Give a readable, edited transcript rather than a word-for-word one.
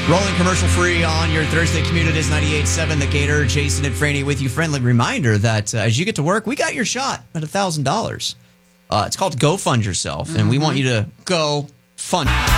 Rolling commercial free on your Thursday commute. It is 98.7 The Gator. Jason and Franny with you. Friendly reminder that as you get to work, we got your shot at $1,000. It's called Go Fund Yourself, and we want you to go fund